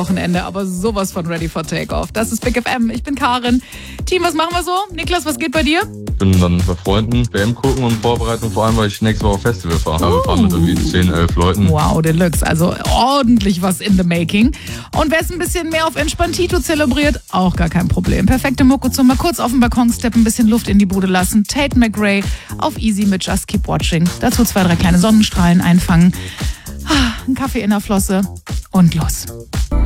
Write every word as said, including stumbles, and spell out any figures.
Wochenende, aber sowas von ready for takeoff. Das ist Big F M. Ich bin Karin. Team, was machen wir so? Niklas, was geht bei dir? Ich bin dann bei Freunden B M gucken und vorbereiten, vor allem, weil ich nächste Woche Festival fahre. Uh. Wir fahren mit irgendwie zehn, elf Leuten. Wow, Deluxe. Also ordentlich was in the making. Und wer es ein bisschen mehr auf Entspanntito zelebriert, auch gar kein Problem. Perfekte Mucke zum mal kurz auf den Balkon steppen, ein bisschen Luft in die Bude lassen. Tate McRae auf Easy mit Just Keep Watching. Dazu zwei, drei kleine Sonnenstrahlen einfangen. Ein Kaffee in der Flosse und los.